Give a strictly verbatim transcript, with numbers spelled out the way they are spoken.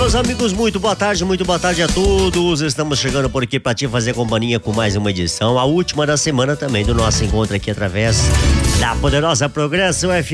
meus amigos, muito boa tarde, muito boa tarde a todos. Estamos chegando por aqui para te fazer companhia com mais uma edição, a última da semana também do nosso encontro aqui através da poderosa Progresso F M.